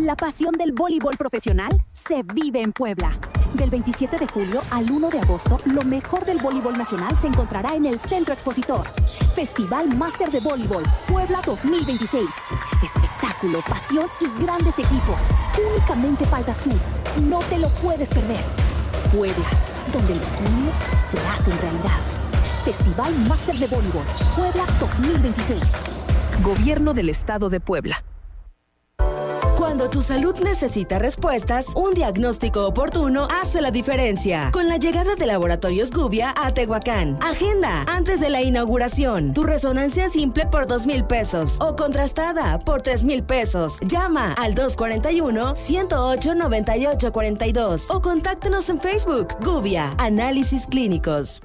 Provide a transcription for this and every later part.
La pasión del voleibol profesional se vive en Puebla. Del 27 de julio al 1 de agosto, lo mejor del voleibol nacional se encontrará en el Centro Expositor. Festival Máster de Voleibol Puebla 2026. Espectáculo, pasión y grandes equipos. Únicamente faltas tú. No te lo puedes perder. Puebla, donde los sueños se hacen realidad. Festival Máster de Voleibol Puebla 2026. Gobierno del Estado de Puebla. Cuando tu salud necesita respuestas, un diagnóstico oportuno hace la diferencia. Con la llegada de Laboratorios Gubia a Tehuacán. Agenda antes de la inauguración. Tu resonancia simple por 2,000 pesos o contrastada por 3,000 pesos. Llama al 241-108-9842 o contáctanos en Facebook. Gubia, Análisis Clínicos.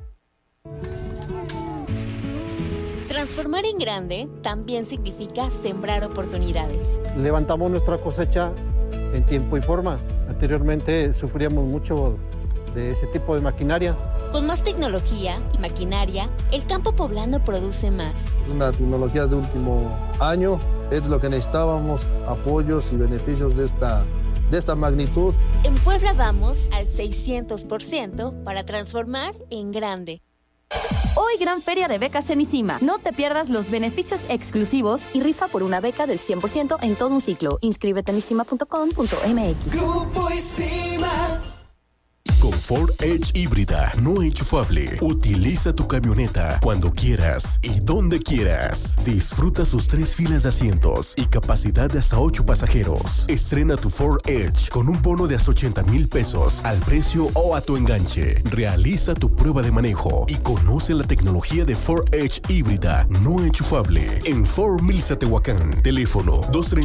Transformar en grande también significa sembrar oportunidades. Levantamos nuestra cosecha en tiempo y forma. Anteriormente sufríamos mucho de ese tipo de maquinaria. Con más tecnología y maquinaria, el campo poblano produce más. Es una tecnología de último año, es lo que necesitábamos, apoyos y beneficios de esta magnitud. En Puebla vamos al 600% para transformar en grande. Hoy gran feria de becas en ICIMA. No te pierdas los beneficios exclusivos y rifa por una beca del 100% en todo un ciclo. Inscríbete en ICIMA.com.mx. Grupo ICIMA. Con Ford Edge híbrida no enchufable. Utiliza tu camioneta cuando quieras y donde quieras. Disfruta sus 3 filas de asientos y capacidad de hasta 8 pasajeros. Estrena tu Ford Edge con un bono de hasta 80,000 pesos al precio o a tu enganche. Realiza tu prueba de manejo y conoce la tecnología de Ford Edge híbrida no enchufable en Ford Milsa Tehuacán. Teléfono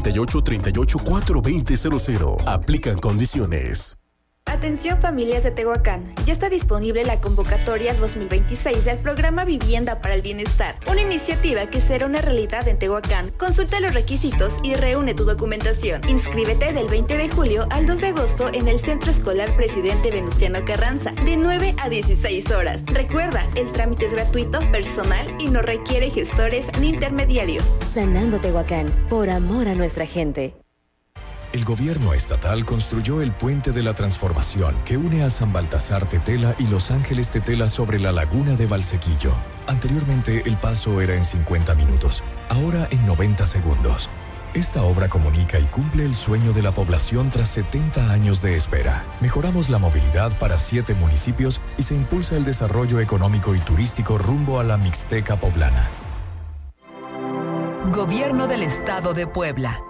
238-38-42000. Aplican condiciones. Atención familias de Tehuacán, ya está disponible la convocatoria 2026 del programa Vivienda para el Bienestar, una iniciativa que será una realidad en Tehuacán. Consulta los requisitos y reúne tu documentación. Inscríbete del 20 de julio al 2 de agosto en el Centro Escolar Presidente Venustiano Carranza, de 9 a 16 horas. Recuerda, el trámite es gratuito, personal y no requiere gestores ni intermediarios. Sanando Tehuacán, por amor a nuestra gente. El gobierno estatal construyó el Puente de la Transformación que une a San Baltasar Tetela y Los Ángeles Tetela sobre la laguna de Valsequillo. Anteriormente el paso era en 50 minutos, ahora en 90 segundos. Esta obra comunica y cumple el sueño de la población tras 70 años de espera. Mejoramos la movilidad para 7 municipios y se impulsa el desarrollo económico y turístico rumbo a la Mixteca poblana. Gobierno del Estado de Puebla.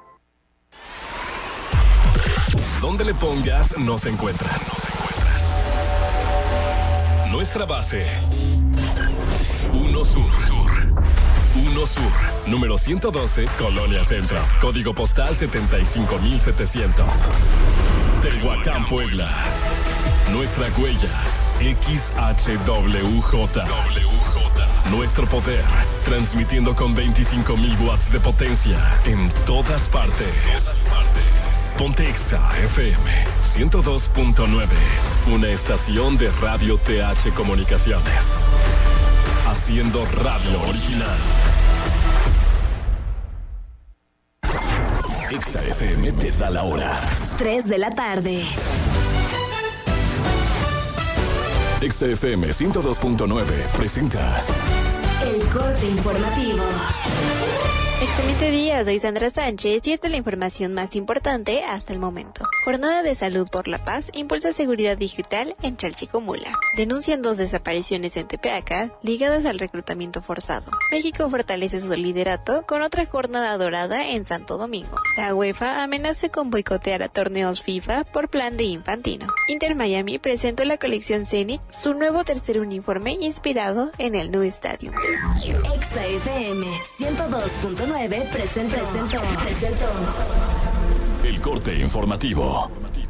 Donde le pongas, nos encuentras. Nuestra base. 1 Sur. 1 Sur. Número 112, Colonia Centro. Código postal 75700. Tehuacán, Puebla. Nuestra huella. XHWJ. Nuestro poder. Transmitiendo con 25,000 watts de potencia. En todas partes. Pontexa FM 102.9, una estación de Radio TH Comunicaciones. Haciendo radio original. Exa FM te da la hora. 3 de la tarde. Exa FM 102.9 presenta El corte informativo. Excelente día, soy Sandra Sánchez y esta es la información más importante hasta el momento. Jornada de Salud por la Paz impulsa seguridad digital en Chalchicomula. Denuncian 2 desapariciones en Tepeaca ligadas al reclutamiento forzado. México fortalece su liderato con otra jornada dorada en Santo Domingo. La UEFA amenaza con boicotear a torneos FIFA por plan de Infantino. Inter Miami presentó la colección Zenit, su nuevo tercer uniforme inspirado en el Nou Stadium. Exa FM 102.9 presentó. El corte informativo.